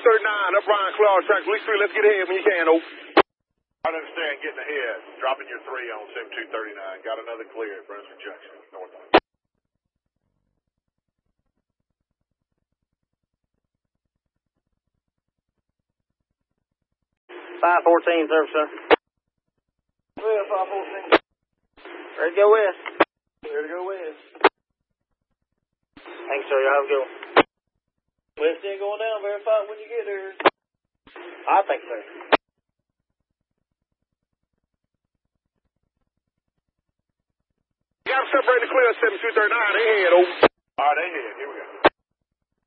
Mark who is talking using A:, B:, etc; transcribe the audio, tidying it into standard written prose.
A: 239, up Ryan Claus track. Release 3, let's get ahead when you can, over.
B: I understand getting ahead. Dropping your 3 on 7239. Got another clear at Brunswick Junction, northbound.
C: 514, service, sir.
D: Well, 514.
C: Ready to go west.
D: Ready to go west.
C: Thanks, sir. Y'all have a good one.
D: West end going down. Verify when you get there.
C: I think so.
A: You got to separate the clear at 7239. Ahead, over.
B: All right, ahead. Here we go.